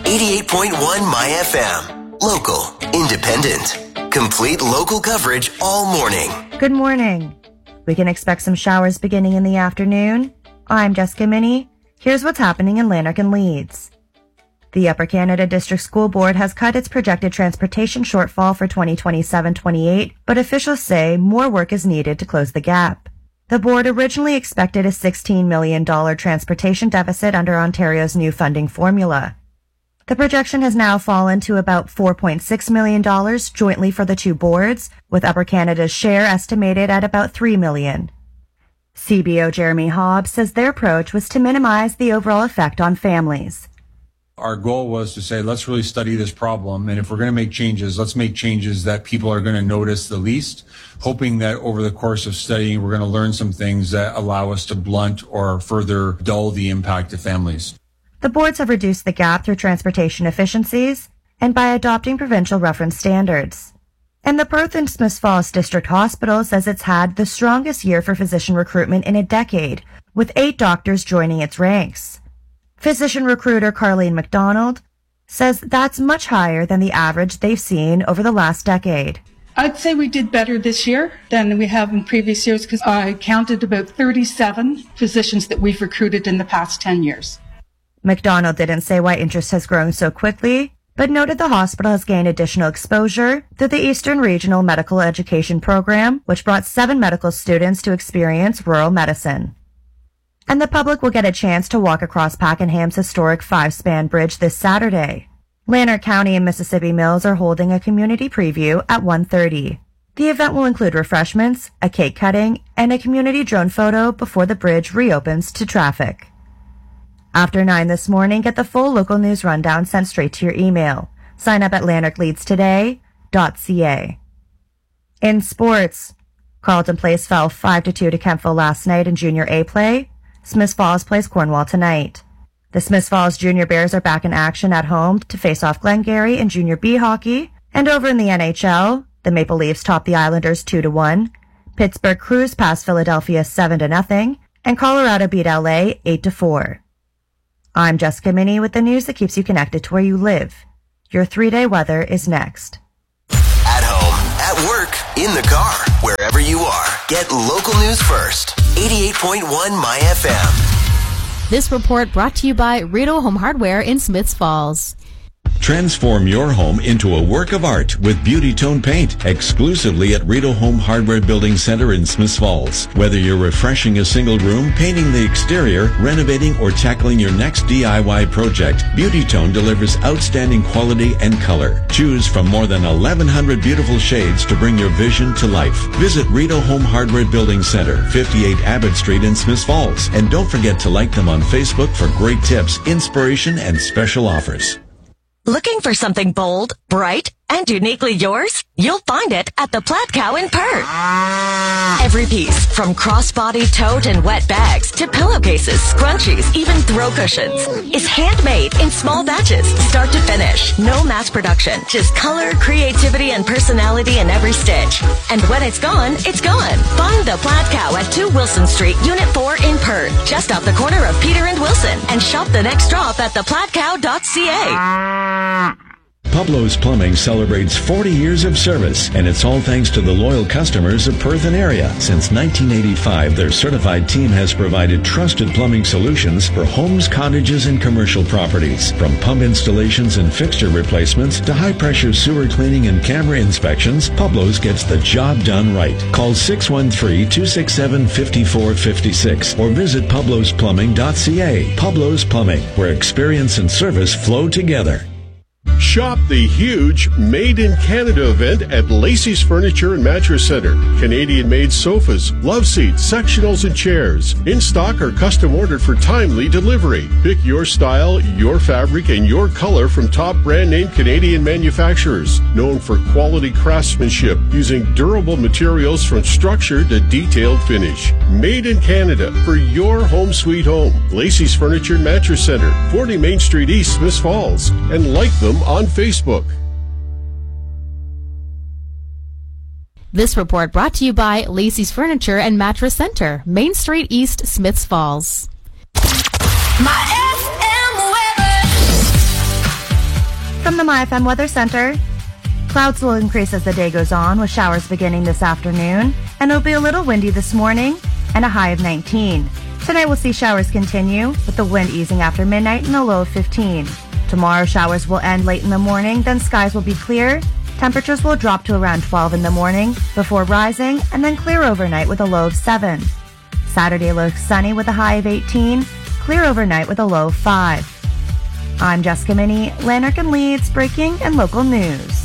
88.1 My FM. Local, independent, complete local coverage all morning. Good morning. We can expect some showers beginning in the afternoon. I'm Jessica Minnie. Here's what's happening in Lanark and Leeds. The Upper Canada District School Board has cut its projected transportation shortfall for 2027-28, but officials say more work is needed to close the gap. The board originally expected a $16 million transportation deficit under Ontario's new funding formula. The projection has now fallen to about $4.6 million jointly for the two boards, with Upper Canada's share estimated at about $3 million. CBO Jeremy Hobbs says their approach was to minimize the overall effect on families. Our goal was to say, let's really study this problem. And if we're going to make changes, let's make changes that people are going to notice the least, hoping that over the course of studying, we're going to learn some things that allow us to blunt or further dull the impact to families. The boards have reduced the gap through transportation efficiencies and by adopting provincial reference standards. And the Perth and Smiths Falls District Hospital says it's had the strongest year for physician recruitment in a decade, with 8 doctors joining its ranks. Physician recruiter Carleen McDonald says that's much higher than the average they've seen over the last decade. I'd say we did better this year than we have in previous years because I counted about 37 physicians that we've recruited in the past 10 years. McDonald didn't say why interest has grown so quickly, but noted the hospital has gained additional exposure through the Eastern Regional Medical Education Program, which brought 7 medical students to experience rural medicine. And the public will get a chance to walk across Pakenham's historic 5-span bridge this Saturday. Lanark County and Mississippi Mills are holding a community preview at 1:30. The event will include refreshments, a cake cutting, and a community drone photo before the bridge reopens to traffic. After 9 this morning, get the full local news rundown sent straight to your email. Sign up at lanarkleadstoday.ca. In sports, Carleton Place fell 5-2 to Kemptville last night in Junior A play. Smiths Falls plays Cornwall tonight. The Smiths Falls Junior Bears are back in action at home to face off Glengarry in Junior B hockey. And over in the NHL, the Maple Leafs top the Islanders 2-1. Pittsburgh cruised past Philadelphia 7-0. And Colorado beat LA 8-4. I'm Jessica Minnie with the news that keeps you connected to where you live. Your 3-day weather is next. At home, at work, in the car, wherever you are. Get local news first. 88.1 My FM. This report brought to you by Rideau Home Hardware in Smiths Falls. Transform your home into a work of art with Beauty Tone Paint, exclusively at Rideau Home Hardware Building Center in Smiths Falls. Whether you're refreshing a single room, painting the exterior, renovating, or tackling your next DIY project, Beauty Tone delivers outstanding quality and color. Choose from more than 1,100 beautiful shades to bring your vision to life. Visit Rideau Home Hardware Building Center, 58 Abbott Street in Smiths Falls. And don't forget to like them on Facebook for great tips, inspiration, and special offers. Looking for something bold, bright, and uniquely yours? You'll find it at the Plaid Cow in Perth. Every piece, from crossbody, tote, and wet bags to pillowcases, scrunchies, even throw cushions, is handmade in small batches, start to finish. No mass production, just color, creativity, and personality in every stitch. And when it's gone, it's gone. Find the Plaid Cow at 2 Wilson Street, Unit 4 in Perth, just off the corner of Peter and Wilson. And shop the next drop at theplaidcow.ca. Pablo's Plumbing celebrates 40 years of service, and it's all thanks to the loyal customers of Perth and area. Since 1985, their certified team has provided trusted plumbing solutions for homes, cottages, and commercial properties. From pump installations and fixture replacements to high-pressure sewer cleaning and camera inspections, Pablo's gets the job done right. Call 613-267-5456 or visit pablosplumbing.ca. Pablo's Plumbing, where experience and service flow together. Shop the huge Made in Canada event at Lacey's Furniture and Mattress Center. Canadian-made sofas, love seats, sectionals, and chairs. In stock or custom ordered for timely delivery. Pick your style, your fabric, and your color from top brand-name Canadian manufacturers. Known for quality craftsmanship using durable materials from structure to detailed finish. Made in Canada for your home sweet home. Lacey's Furniture and Mattress Center, 40 Main Street East, Smiths Falls. And like them on Facebook. This report brought to you by Lacey's Furniture and Mattress Center, Main Street East, Smiths Falls. My FM weather. From the MyFM Weather Center, clouds will increase as the day goes on, with showers beginning this afternoon, and it'll be a little windy this morning and a high of 19. Tonight we'll see showers continue, with the wind easing after midnight and a low of 15. Tomorrow showers will end late in the morning, then skies will be clear. Temperatures will drop to around 12 in the morning before rising, and then clear overnight with a low of 7. Saturday looks sunny with a high of 18, clear overnight with a low of 5. I'm Jessica Minnie, Lanark and Leeds, breaking and local news.